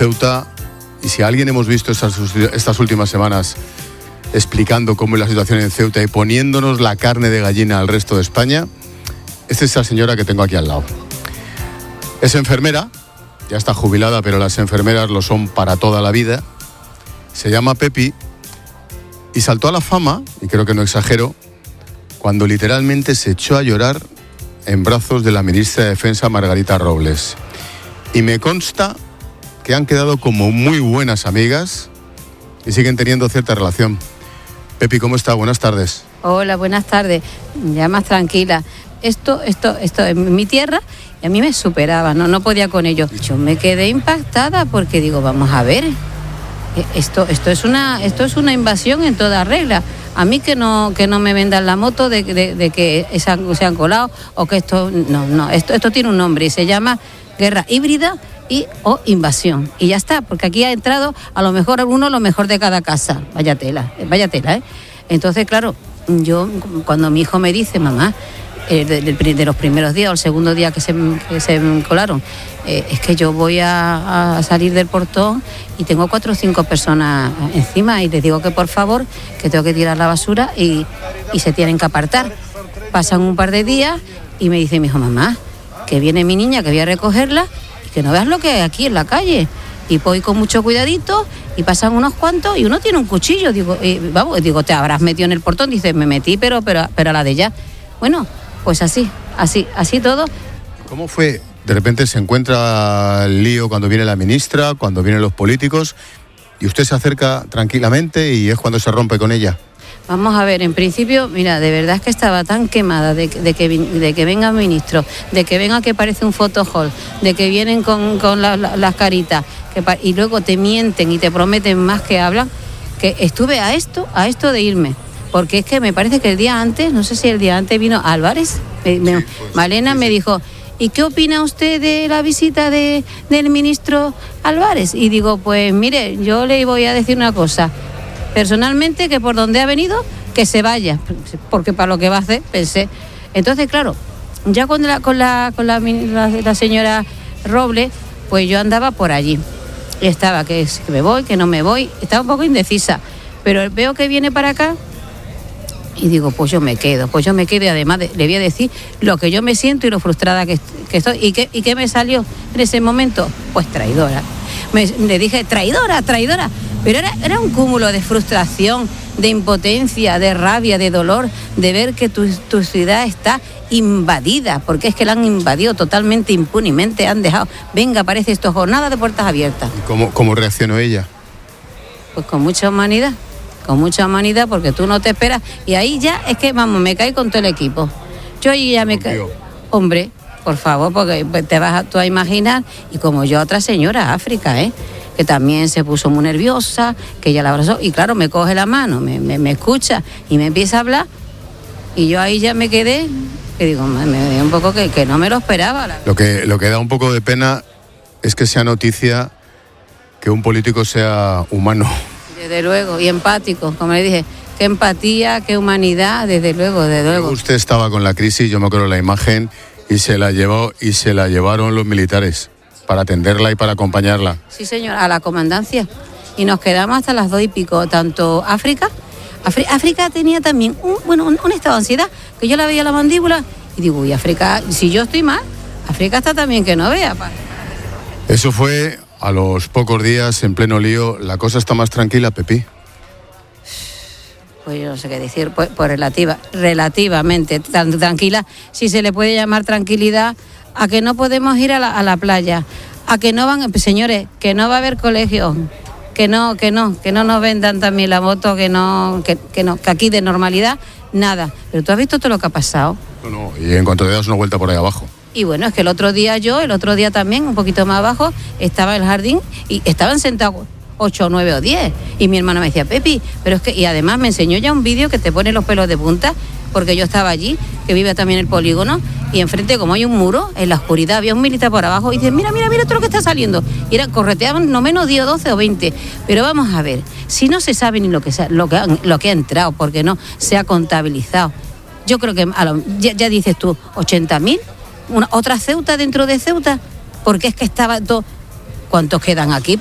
Ceuta, y si a alguien hemos visto estas últimas semanas explicando cómo es la situación en Ceuta y poniéndonos la carne de gallina al resto de España, es esa señora que tengo aquí al lado. Es enfermera, ya está jubilada, pero las enfermeras lo son para toda la vida. Se llama Pepi y saltó a la fama, y creo que no exagero, cuando literalmente se echó a llorar en brazos de la ministra de Defensa, Margarita Robles. Y me consta que han quedado como muy buenas amigas y siguen teniendo cierta relación. Pepi, ¿cómo está? Buenas tardes. Hola, buenas tardes. Ya más tranquila. Esto es mi tierra y a mí me superaba, no podía con ello. Yo me quedé impactada porque digo, vamos a ver, esto es una invasión en toda regla. A mí que no me vendan la moto de que se han colado o que esto tiene un nombre y se llama guerra híbrida o invasión. Y ya está, porque aquí ha entrado a lo mejor lo mejor de cada casa. Vaya tela, ¿eh? Entonces, claro, yo cuando mi hijo me dice, mamá, de los primeros días o el segundo día que se colaron, es que yo voy a salir del portón y tengo 4 o 5 personas encima y les digo que por favor, que tengo que tirar la basura y se tienen que apartar. Pasan un par de días y me dice mi hijo, mamá, que viene mi niña, que voy a recogerla y que no veas lo que hay aquí en la calle. Y voy con mucho cuidadito y pasan unos cuantos y uno tiene un cuchillo. Digo, te habrás metido en el portón. Dice, me metí, pero a la de ya. Bueno, pues así todo. ¿Cómo fue? De repente se encuentra el lío cuando viene la ministra, cuando vienen los políticos, y usted se acerca tranquilamente y es cuando se rompe con ella. Vamos a ver, en principio, mira, de verdad es que estaba tan quemada de que venga ministro, de que venga que parece un photohall, de que vienen con las caritas, y luego te mienten y te prometen más que hablan, que estuve a esto de irme. Porque es que me parece que el día antes, no sé si el día antes vino Álvarez, Malena me dijo, ¿y qué opina usted de la visita del ministro Álvarez? Y digo, pues mire, yo le voy a decir una cosa, personalmente que por donde ha venido, que se vaya, porque para lo que va a hacer, pensé. Entonces, claro, ya con la señora Robles, pues yo andaba por allí. Y estaba que me voy, que no me voy, estaba un poco indecisa, pero veo que viene para acá. Y digo, pues yo me quedo y además le voy a decir lo que yo me siento y lo frustrada que estoy. ¿Y qué me salió en ese momento? Pues traidora. Le dije, traidora, pero era un cúmulo de frustración, de impotencia, de rabia, de dolor, de ver que tu ciudad está invadida, porque es que la han invadido totalmente impunemente, han dejado, venga, parece esto jornada de puertas abiertas. ¿Y cómo reaccionó ella? Pues con mucha humanidad, porque tú no te esperas, y ahí ya es que, vamos, me caí con todo el equipo. Yo ahí ya me caí. Hombre, por favor, porque te vas tú a imaginar, y como yo otra señora, África, que también se puso muy nerviosa, que ella la abrazó, y claro, me coge la mano, me escucha, y me empieza a hablar, y yo ahí ya me quedé, que digo, me dio un poco que no me lo esperaba. Lo que da un poco de pena es que sea noticia que un político sea humano. Desde luego, y empático, como le dije, qué empatía, qué humanidad, desde luego. Usted estaba con la crisis, yo me acuerdo la imagen, y se la llevaron los militares para atenderla y para acompañarla. Sí, señor, a la comandancia. Y nos quedamos hasta las 2:00, tanto África tenía también un estado de ansiedad, que yo la veía la mandíbula, y digo, uy, África, si yo estoy mal, África está también que no vea. Eso fue a los pocos días, en pleno lío. ¿La cosa está más tranquila, Pepi? Pues yo no sé qué decir, pues relativamente tranquila, si se le puede llamar tranquilidad, a que no podemos ir a la playa, a que no van, señores, que no va a haber colegios, que no nos vendan también la moto, que aquí de normalidad, nada. Pero tú has visto todo lo que ha pasado. No, y en cuanto te das una vuelta por ahí abajo. Y bueno, es que el otro día también, un poquito más abajo, estaba en el jardín y estaban sentados 8, 9 o 10. Y mi hermana me decía, Pepi, pero es que, y además me enseñó ya un vídeo que te pone los pelos de punta, porque yo estaba allí, que vive también el polígono, y enfrente, como hay un muro, en la oscuridad había un militar por abajo, y dice, mira todo lo que está saliendo. Y correteaban no menos 10, 12 o 20. Pero vamos a ver, si no se sabe ni lo que ha entrado, porque no se ha contabilizado. Yo creo que, ya dices tú, 80.000, otra Ceuta dentro de Ceuta, porque es que estaba todo. ¿Cuántos quedan aquí?